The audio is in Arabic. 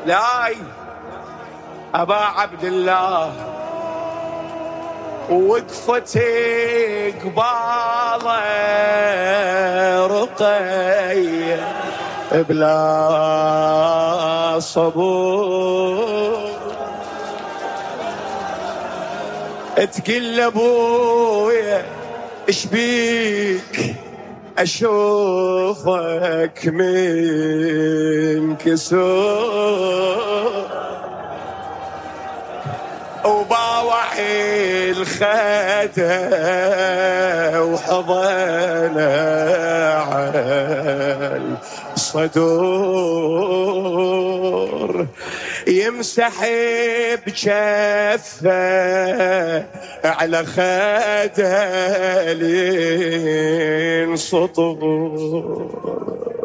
لاي أبا عبد الله وقفتي قباله رقي بلا صبور، تقل ابويا ايش بيك اشوفك من كسور، وباوعي الخده وحضنه على الصدور، يمسح بجفه على خده لين سطور.